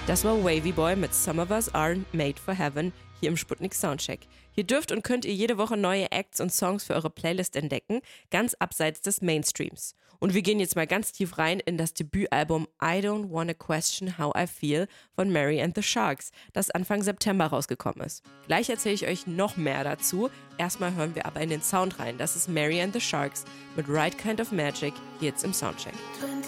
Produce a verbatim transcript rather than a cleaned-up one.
Das war Wavy Boy mit Some of Us Aren't Made for Heaven hier im Sputnik Soundcheck. Hier dürft und könnt ihr jede Woche neue Acts und Songs für eure Playlist entdecken, ganz abseits des Mainstreams. Und wir gehen jetzt mal ganz tief rein in das Debütalbum I Don't Wanna Question How I Feel von Mary and the Sharks, das Anfang September rausgekommen ist. Gleich erzähle ich euch noch mehr dazu. Erstmal hören wir aber in den Sound rein. Das ist Mary and the Sharks mit Right Kind of Magic hier jetzt im Soundcheck.